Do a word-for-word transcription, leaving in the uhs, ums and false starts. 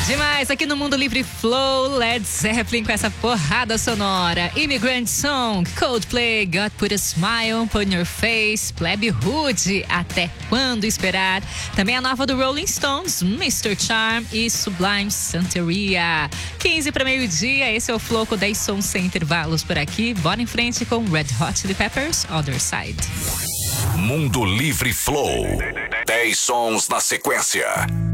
Demais, aqui no Mundo Livre Flow, Led Zeppelin com essa porrada sonora. Immigrant Song, Coldplay, God Put a Smile on Your Face, Plebe Hood, Até Quando Esperar. Também a nova do Rolling Stones, mister Charm e Sublime Santeria. quinze para meio-dia, esse é o Flow com dez sons sem intervalos por aqui. Bora em frente com Red Hot Chili Peppers, Other Side. Mundo Livre Flow, dez sons na sequência.